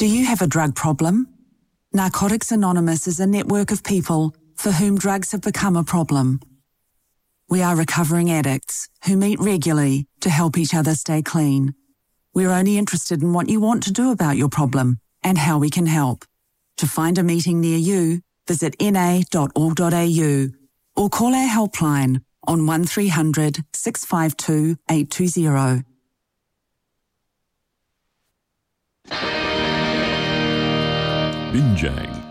Do you have a drug problem? Narcotics Anonymous is a network of people for whom drugs have become a problem. We are recovering addicts who meet regularly to help each other stay clean. We're only interested in what you want to do about your problem and how we can help. To find a meeting near you, visit na.org.au or call our helpline on 1300 652 820. Binjang.